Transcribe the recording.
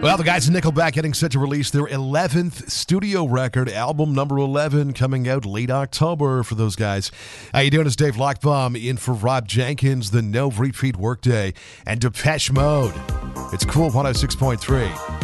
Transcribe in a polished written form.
Well, the guys in Nickelback getting set to release their 11th studio record, album number 11, coming out late October for those guys. How you doing? It's Dave Lockbaum in for Rob Jenkins, the No Retreat Workday, and Depeche Mode. It's Cool 106.3.